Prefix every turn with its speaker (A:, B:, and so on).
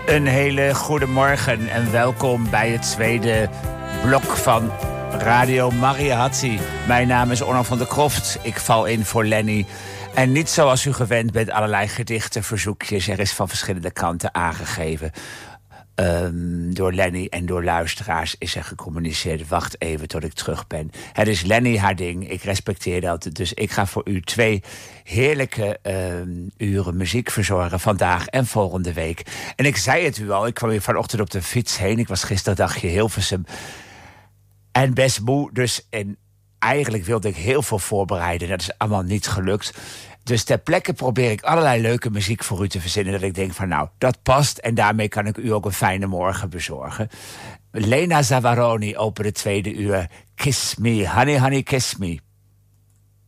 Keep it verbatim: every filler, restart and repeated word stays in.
A: Een hele goede morgen en welkom bij het tweede blok van Radio Mariachi. Mijn naam is Onno van der Kroft. Ik val in voor Lenny. En niet zoals u gewend bent, allerlei gedichten, verzoekjes. Er is van verschillende kanten aangegeven. Um, door Lenny en door luisteraars is er gecommuniceerd. Wacht even tot ik terug ben. Het is Lenny haar ding. Ik respecteer dat. Dus ik ga voor u twee heerlijke um, uren muziek verzorgen. Vandaag en volgende week. En ik zei het u al. Ik kwam hier vanochtend op de fiets heen. Ik was gisteren dagje Hilversum. En best moe. Dus en eigenlijk wilde ik heel veel voorbereiden. Dat is allemaal niet gelukt. Dus ter plekke probeer ik allerlei leuke muziek voor u te verzinnen. Dat ik denk van nou, dat past. En daarmee kan ik u ook een fijne morgen bezorgen. Lena Zavaroni opent het tweede uur. Kiss me, honey, honey, kiss me.